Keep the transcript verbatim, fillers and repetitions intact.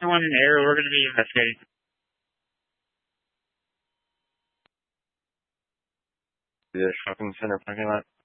one in the area. We're going to be investigating. The shopping center parking lot.